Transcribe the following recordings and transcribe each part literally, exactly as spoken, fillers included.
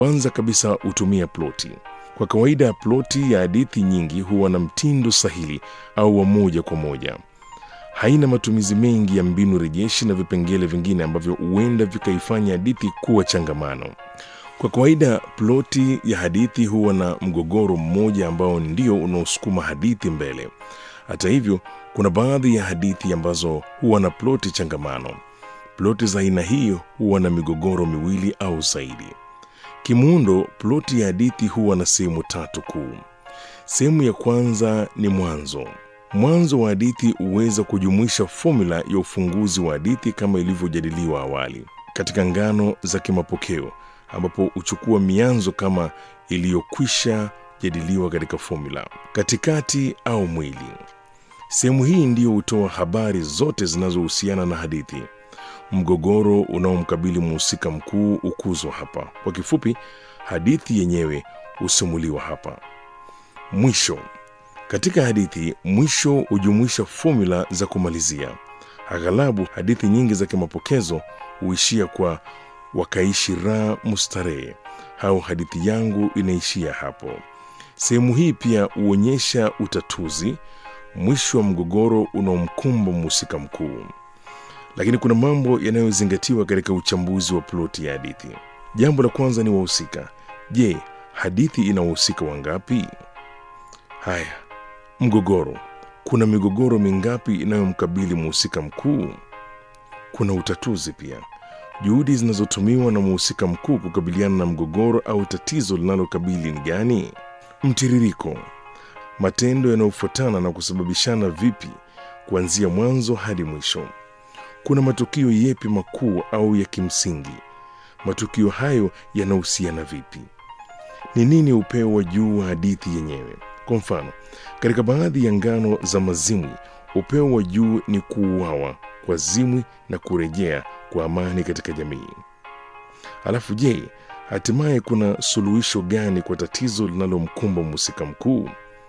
Kwanza kabisa hutumia ploti. Kwa kawaida ploti ya hadithi nyingi huwa na mtindo sahili au wa moja kwa moja. Haina matumizi mengi ya mbinu rejeshi na vipengele vingine ambavyo huenda vikaifanya hadithi kuwa changamano. Kwa kawaida ploti ya hadithi huwa na mgogoro mmoja ambao ndio unaosukuma hadithi mbele. Hata hivyo, kuna baadhi ya hadithi ambazo huwa na ploti changamano. Ploti za aina hiyo huwa na migogoro miwili au zaidi. Kimuundo, ploti ya hadithi huwa na sehemu tatu kuu. Sehemu ya kwanza ni mwanzo. Mwanzo wa hadithi huweza kujumuisha formula ya ufunguzi wa hadithi kama ilivyojadiliwa awali katika ngano za kimapokeo, ambapo huchukua mianzo kama iliyokwisha jadiliwa katika formula. Katikati au mwili. Sehemu hii ndiyo hutoa habari zote zinazohusiana na hadithi. Mgogoro unaomkabili mhusika mkuu ukuzwa hapa. Kwa kifupi, hadithi yenyewe husimuliwa hapa. Mwisho. Katika hadithi, mwisho hujumuisha formula za kumalizia. Aghalabu hadithi nyingi za kimapokezo huishia kwa wakaishi raha mustarehe au hadithi yangu inaishia hapo. Sehemu hii pia huonyesha utatuzi, mwisho wa mgogoro unaomkumba mhusika mkuu. Lakini kuna mambo yanayozingatiwa katika uchambuzi wa ploti ya hadithi. Jambo la kwanza ni wahusika. Je, hadithi ina wahusika wangapi? Haya, mgogoro. Kuna migogoro mingapi inayomkabili mhusika mkuu? Kuna utatuzi pia. Juhudi zinazotumiwa na mhusika mkuu kukabiliana na mgogoro au tatizo linalokabili ni gani? Mtiririko. Matendo yanayofuatana na kusababishana vipi kuanzia mwanzo hadi mwisho. Kuna matukio yepi makuu au ya kimsingi? Matukio hayo yanahusiana vipi? Ni nini upeo wa juu wa hadithi yenyewe? Kwa mfano, katika baadhi ya ngano za mazimwi, upeo wa juu ni kuuawa kwa zimwi na kurejea kwa amani katika jamii. Alafu je, hatimaye kuna suluhisho gani kwa tatizo linalomkumba mhusika mkuu?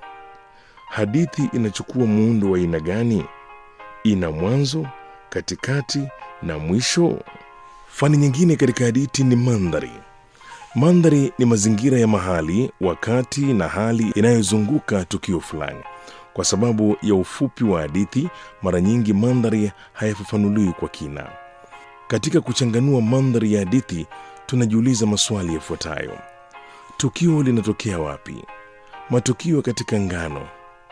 Hadithi inachukua muundo wa aina gani? Ina mwanzo, katikati na mwisho? Fani nyingine katika hadithi ni mandhari. Mandhari ni mazingira ya mahali, wakati na hali inayozunguka tukio fulani. Kwa sababu ya ufupi wa hadithi, mara nyingi mandhari hayafafanuliwi kwa kina. Katika kuchanganua mandhari ya hadithi, tunajiuliza maswali yafuatayo. Tukio linatokea wapi? Matukio katika ngano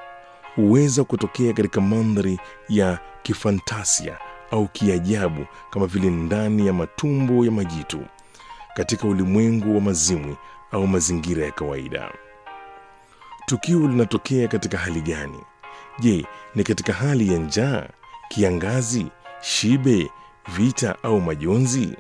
huweza kutokea katika mandhari ya kifantasia au kiajabu kama vile ndani ya matumbo ya majitu, katika ulimwengu wa mazimwi au mazingira ya kawaida. Tukio linatokea katika hali gani? Je, ni katika hali ya njaa, kiangazi, shibe, vita au majonzi?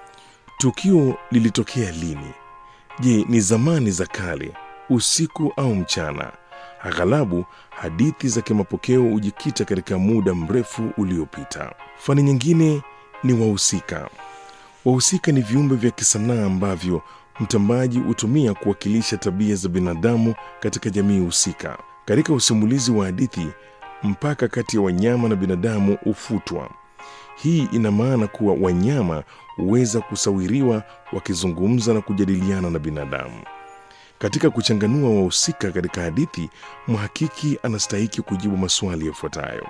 Tukio lilitokea lini? Je, ni zamani za kale, usiku au mchana? Aghalabu hadithi za kimapokeo hujikita katika muda mrefu uliopita. Fani nyingine ni wahusika. Wahusika ni viumbe vya kisanaa ambavyo mtambaji hutumia kuwakilisha tabia za binadamu katika jamii husika. Katika usimulizi wa hadithi, mpaka kati ya wanyama na binadamu hufutwa. Hii ina maana kuwa wanyama huweza kusawiriwa wakizungumza na kujadiliana na binadamu. Katika kuchanganua wahusika katika hadithi, mhakiki anastahiki kujibu maswali yafuatayo.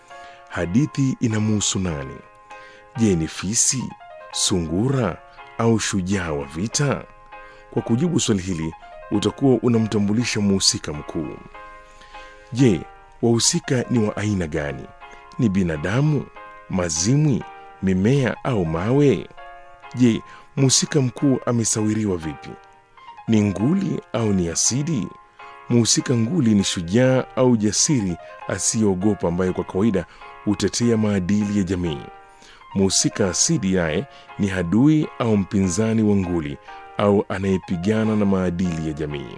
Hadithi inamhusu nani? Je, ni fisi, sungura au shujaa wa vita? Kwa kujibu swali hili, utakuwa unamtambulisha mhusika mkuu. Je, wahusika ni wa aina gani? Ni binadamu, mazimwi, mimea au mawe? Je, mhusika mkuu amesawiriwa vipi? Ni nguli au ni asidi? Mhusika nguli ni shujaa au jasiri asiyeogopa ambaye kwa kawaida hutetea maadili ya jamii. Mhusika asidi naye ni adui au mpinzani wa nguli au anayepigana na maadili ya jamii.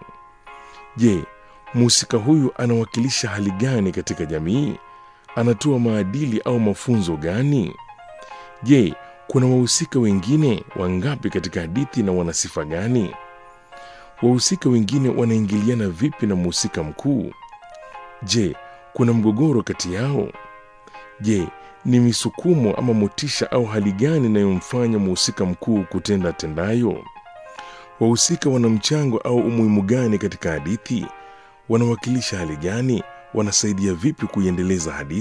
Je, mhusika huyu anawakilisha hali gani katika jamii? Anatoa maadili au mafunzo gani? Je, kuna wahusika wengine wangapi katika hadithi na wana sifa gani? Wahusika wengine wanaingiliana vipi na mhusika mkuu? Je, kuna mgogoro kati yao? Je, ni misukumo ama motisha au hali gani inayomfanya mhusika mkuu kutenda tendayo? Wahusika wana mchango au umuhimu gani katika hadithi? Wanawakilisha hali gani? Wanasaidia vipi kuiendeleza hadithi?